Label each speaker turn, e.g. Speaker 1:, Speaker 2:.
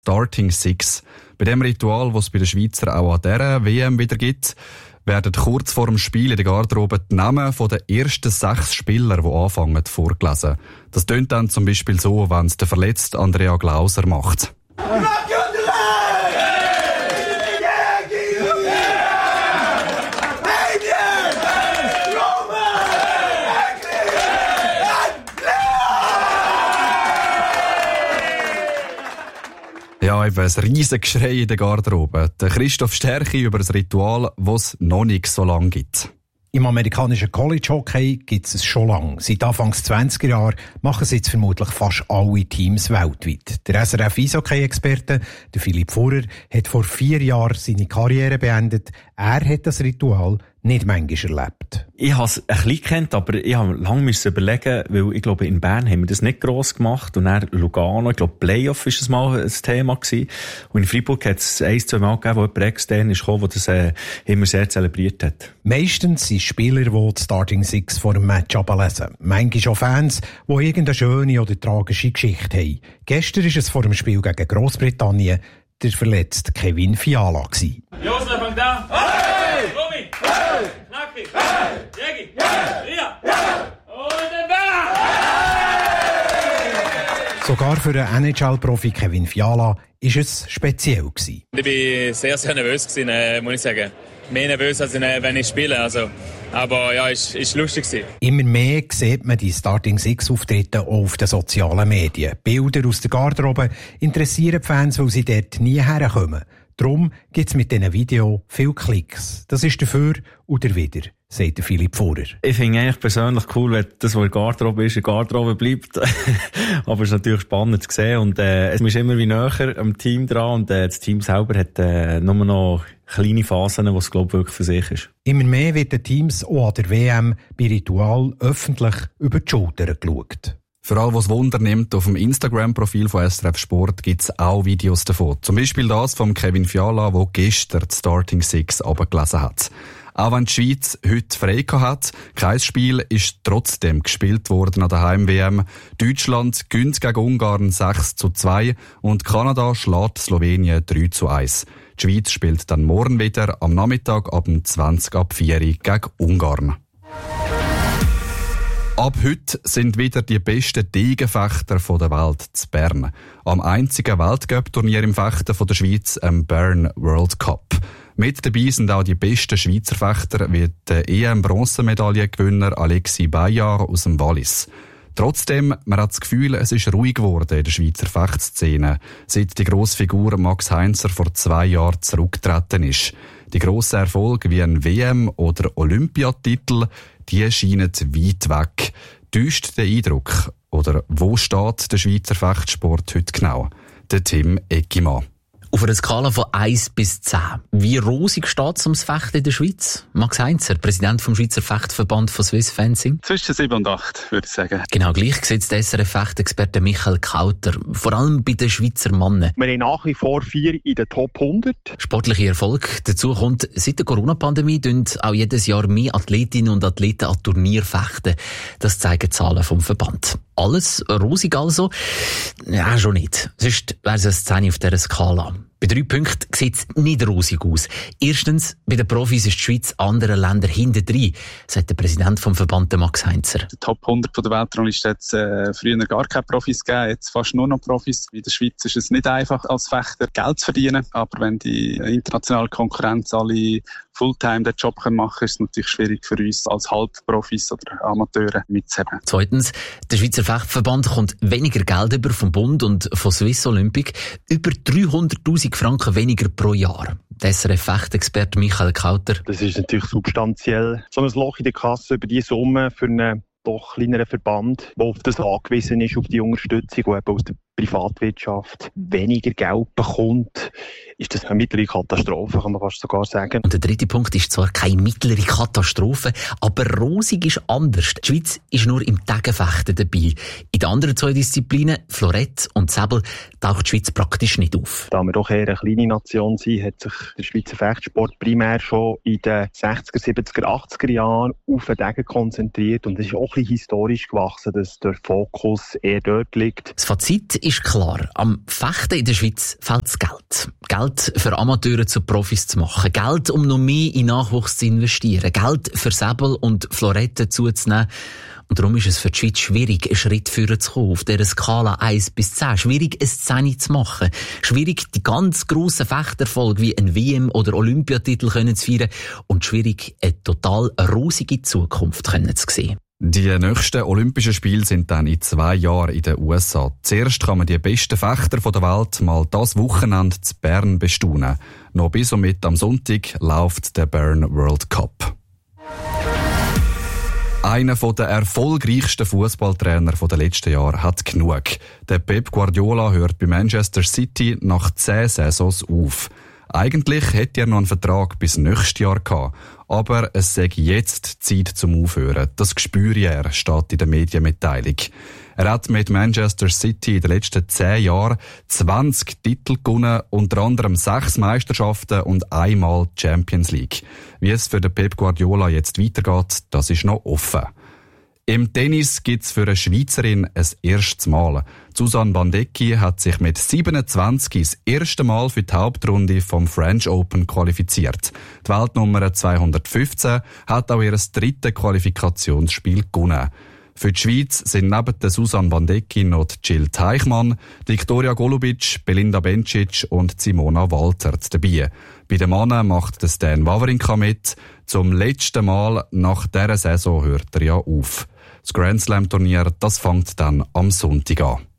Speaker 1: Starting Six. Bei dem Ritual, das es bei den Schweizer auch an dieser WM wieder gibt, werden kurz vor dem Spiel in der Garderobe die Namen der ersten 6 Spieler, die anfangen, vorgelesen. Das tönt dann zum Beispiel so, wenn es der verletzte Andrea Glauser macht. Ja, eben ein riesiges Geschrei in der Garderobe. Der Christoph Stärchi über ein Ritual, das es noch nicht so lange gibt.
Speaker 2: Im amerikanischen College Hockey gibt es schon lange. Seit Anfang 20er Jahren machen es jetzt vermutlich fast alle Teams weltweit. Der SRF-Eishockey-Experte, der Philipp Furrer, hat vor 4 Jahren seine Karriere beendet. Er hat das Ritual nicht manchmal erlebt.
Speaker 3: Ich habe es ein bisschen gekannt, aber ich habe lange überlegen, weil ich glaube, in Bern haben wir das nicht gross gemacht und dann Lugano, ich glaube, Playoff war das mal ein Thema gewesen. Und in Freiburg hat es 1-2 Mal gegeben, wo jemand extern ist gekommen, der das immer sehr zelebriert hat.
Speaker 2: Meistens sind Spieler, die die Starting Six vor dem Match ablesen. Manchmal auch Fans, die irgendeine schöne oder tragische Geschichte haben. Gestern war es vor dem Spiel gegen Grossbritannien der verletzte Kevin Fiala gewesen.
Speaker 4: Josef, fang da! Hey! Romy! Hey! Knacki! Hey! Jägi! Hey! Ria! Und den Ball!
Speaker 2: Sogar für den NHL-Profi Kevin Fiala war es speziell gewesen.
Speaker 5: Ich war sehr, sehr nervös gewesen, muss ich sagen. Mehr nervös, als wenn ich spiele. Aber ja, es war lustig gewesen.
Speaker 2: Immer mehr sieht man die Starting Six-Auftritte auch auf den sozialen Medien. Bilder aus der Garderobe interessieren die Fans, weil sie dort nie herkommen. Darum gibt es mit diesen Videos viele Klicks. Das ist dafür oder wieder, sagt der Philipp Furrer.
Speaker 3: Ich finde eigentlich persönlich cool, wenn das, was in der Garderobe ist, in der Garderobe bleibt. Aber es ist natürlich spannend zu sehen. Und es ist immer wie näher am Team dran. Und das Team selber hat nur noch kleine Phasen, wo es, glaube ich, wirklich für sich ist.
Speaker 2: Immer mehr wird den Teams auch an der WM bei Ritual öffentlich über die Schulter geschaut.
Speaker 1: Für alle, was Wunder nimmt, auf dem Instagram-Profil von SRF Sport gibt es auch Videos davon. Zum Beispiel das von Kevin Fiala, der gestern die Starting Six abgelesen hat. Auch wenn die Schweiz heute frei hat, kein Spiel ist trotzdem gespielt worden an der Heim-WM. Deutschland gewinnt gegen Ungarn 6-2 und Kanada schlägt Slowenien 3-1. Die Schweiz spielt dann morgen wieder am Nachmittag ab 20:04 gegen Ungarn. Ab heute sind wieder die besten Degenfechter der Welt zu Bern. Am einzigen Weltcup-Turnier im Fechten der Schweiz, am Bern World Cup. Mit dabei sind auch die besten Schweizer Fechter wie der EM-Bronzemedaillengewinner Alexis Bayard aus dem Wallis. Trotzdem, man hat das Gefühl, es ist ruhig geworden in der Schweizer Fechtszene, seit die Grossfigur Max Heinzer vor 2 Jahren zurückgetreten ist. Die grossen Erfolge wie ein WM- oder Olympiatitel, die scheinen weit weg. Täuscht der Eindruck? Oder wo steht der Schweizer Fechtsport heute genau? Der Tim Eckimann.
Speaker 6: Auf einer Skala von 1 bis 10. Wie rosig steht es ums Fechten in der Schweiz? Max Heinzer, Präsident vom Schweizer Fechtverband von Swiss Fencing.
Speaker 7: Zwischen 7 und 8, würde ich sagen.
Speaker 6: Genau, gleich sieht der SRF-Fechtexperte Michael Kauter. Vor allem bei den Schweizer Männern.
Speaker 8: Wir haben nach wie vor 4 in den Top 100.
Speaker 6: Sportlicher Erfolg. Dazu kommt, seit der Corona-Pandemie auch jedes Jahr mehr Athletinnen und Athleten an Turnier fechten. Das zeigen Zahlen vom Verband. Alles rosig also? Ja, schon nicht. Sonst wäre es eine 10 auf dieser Skala. Bei 3 Punkten sieht es nicht rosig aus. Erstens, bei den Profis ist die Schweiz anderen Ländern hintendrein, sagt der Präsident vom Verband Max Heinzer.
Speaker 7: Der Top 100 von der Weltrangliste hat es früher gar keine Profis gegeben, jetzt fast nur noch Profis. In der Schweiz ist es nicht einfach, als Fechter Geld zu verdienen, aber wenn die internationale Konkurrenz alle Fulltime den Job machen können, ist es natürlich schwierig für uns als Halbprofis oder Amateure mitzuheben.
Speaker 6: Zweitens, der Schweizer Fechtverband kommt weniger Geld über vom Bund und von Swiss Olympic, über 300'000 Franken weniger pro Jahr. Der SRF-Fechtexperte Michael Kauter.
Speaker 8: Das ist natürlich substanziell. So ein Loch in der Kasse über diese Summe für einen doch kleineren Verband, der auf das angewiesen ist, auf die Unterstützung, die eben aus der Privatwirtschaft weniger Geld bekommt, ist das eine mittlere Katastrophe, kann man fast sogar sagen.
Speaker 6: Und der dritte Punkt ist zwar keine mittlere Katastrophe, aber rosig ist anders. Die Schweiz ist nur im Degenfechten dabei. In den anderen zwei Disziplinen, Florett und Säbel, taucht die Schweiz praktisch nicht auf.
Speaker 8: Da wir doch eher eine kleine Nation sind, hat sich der Schweizer Fechtsport primär schon in den 60er, 70er, 80er Jahren auf den Degen konzentriert. Und es ist auch ein bisschen historisch gewachsen, dass der Fokus eher dort liegt.
Speaker 6: Das Fazit ist klar. Am Fechten in der Schweiz fehlt das Geld. Geld für Amateure zu Profis zu machen. Geld, um noch mehr in Nachwuchs zu investieren. Geld für Säbel und Florette zuzunehmen. Und darum ist es für die Schweiz schwierig, einen Schritt vorwärts zu kommen, auf dieser Skala 1 bis 10. Schwierig, ein 10 zu machen. Schwierig, die ganz grossen Fechterfolge wie ein WM- oder Olympiatitel zu feiern. Und schwierig, eine total rosige Zukunft zu sehen.
Speaker 1: Die nächsten Olympischen Spiele sind dann in 2 Jahren in den USA. Zuerst kann man die besten Fechter der Welt mal das Wochenende zu Bern bestaunen. Noch bis und mit am Sonntag läuft der Bern World Cup. Einer der erfolgreichsten Fußballtrainer der letzten Jahre hat genug. Der Pep Guardiola hört bei Manchester City nach 10 Saisons auf. Eigentlich hätte er noch einen Vertrag bis nächstes Jahr gehabt. Aber es sei jetzt Zeit zum Aufhören. Das spüre er, steht in der Medienmitteilung. Er hat mit Manchester City in den letzten 10 Jahren 20 Titel gewonnen, unter anderem 6 Meisterschaften und einmal Champions League. Wie es für den Pep Guardiola jetzt weitergeht, das ist noch offen. Im Tennis gibt's für eine Schweizerin ein erstes Mal. Susanne Bandecki hat sich mit 27 das erste Mal für die Hauptrunde vom French Open qualifiziert. Die Weltnummer 215 hat auch ihr drittes Qualifikationsspiel gewonnen. Für die Schweiz sind neben der Susanne Bandecki noch Jill Teichmann, Viktoria Golubic, Belinda Bencic und Simona Waltert dabei. Bei den Männern macht Stan Wawrinka mit. Zum letzten Mal nach dieser Saison hört er ja auf. Das Grand Slam Turnier, das fängt dann am Sonntag an.